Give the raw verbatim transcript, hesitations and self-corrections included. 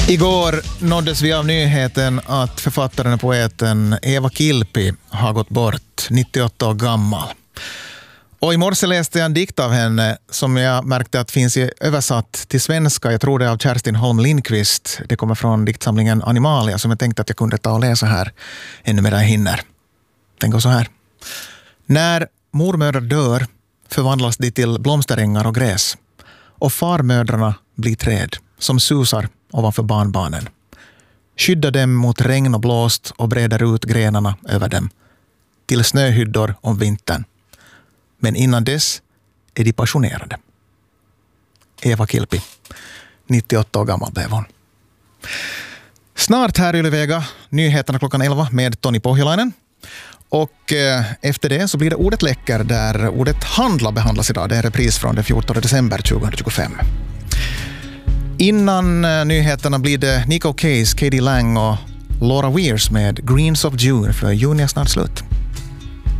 Igår nåddes vi av nyheten att författaren och poeten Eva Kilpi har gått bort, nittioåtta år gammal. Och i morse läste jag en dikt av henne som jag märkte att finns översatt till svenska. Jag tror det är av Kerstin Holm Lindqvist. Det kommer från diktsamlingen Animalia som jag tänkte att jag kunde ta och läsa här ännu mer jag hinner. Tänk så här. När mormödrar dör förvandlas de till blomsterängar och gräs. Och farmödrarna blir träd som susar ovanför barnbarnen. Skydda dem mot regn och blåst och breder ut grenarna över dem. Till snöhyddor om vintern. Men innan dess är de passionerade. Eva Kilpi, nittioåtta år gammal blev hon. Snart här i Ylevega, nyheterna klockan elva med Toni Pohjolainen. Och eh, efter det så blir det Ordet läcker där ordet handla behandlas idag. Det är en repris från den fjortonde december tjugohundratjugofem. Innan eh, nyheterna blir det Nico Case, Katie Lang och Laura Weirs med Greens of June, för juni är snart slut.